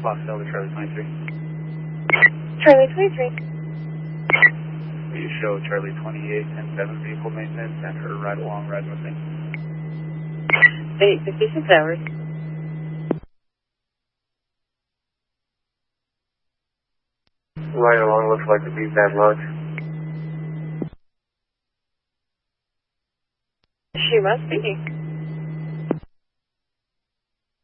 Fox Delta Charlie 23. Charlie 23. You show Charlie 28 and 7 vehicle maintenance and her ride along ride with me. 56 hours. Ride along looks like to be bad luck. She must be.